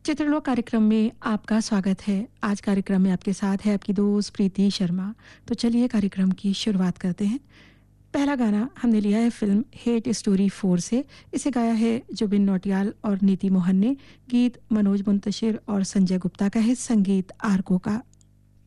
चित्रलोक कार्यक्रम में आपका स्वागत है। आज कार्यक्रम में आपके साथ है आपकी दोस्त प्रीति शर्मा। तो चलिए कार्यक्रम की शुरुआत करते हैं। पहला गाना हमने लिया है फिल्म हेट स्टोरी 4 से। इसे गाया है जुबिन नौटियाल और नीति मोहन ने। गीत मनोज मुंतशिर और संजय गुप्ता का है, संगीत आरको का।